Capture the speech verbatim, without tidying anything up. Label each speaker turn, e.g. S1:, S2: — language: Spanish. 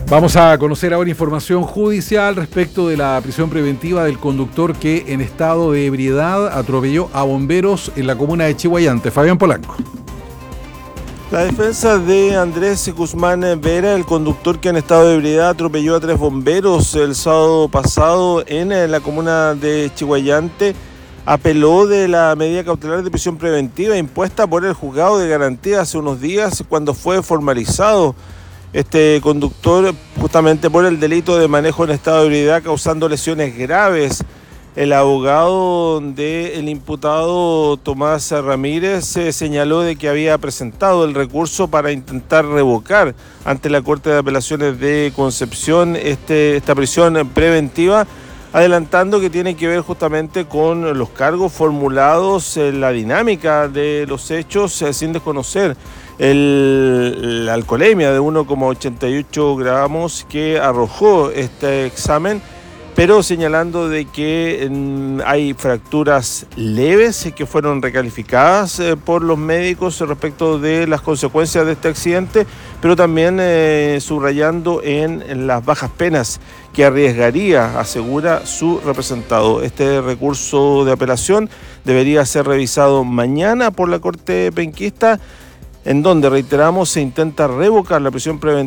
S1: Vamos a conocer ahora información judicial respecto de la prisión preventiva del conductor que en estado de ebriedad atropelló a bomberos en la comuna de Chiguayante. Fabián Polanco.
S2: La defensa de Andrés Guzmán Vera, el conductor que en estado de ebriedad atropelló a tres bomberos el sábado pasado en la comuna de Chiguayante, apeló de la medida cautelar de prisión preventiva impuesta por el juzgado de garantía hace unos días cuando fue formalizado este conductor justamente por el delito de manejo en estado de ebriedad causando lesiones graves. El abogado del imputado Tomás Ramírez eh, señaló de que había presentado el recurso para intentar revocar ante la Corte de Apelaciones de Concepción este, esta prisión preventiva, adelantando que tiene que ver justamente con los cargos formulados, eh, la dinámica de los hechos, eh, sin desconocer el, la alcoholemia de uno coma ochenta y ocho gramos que arrojó este examen, pero señalando de que mm, hay fracturas leves que fueron recalificadas eh, por los médicos respecto de las consecuencias de este accidente, pero también eh, subrayando en, en las bajas penas que arriesgaría, asegura su representado. Este recurso de apelación debería ser revisado mañana por la Corte Penquista, en donde, reiteramos, se intenta revocar la prisión preventiva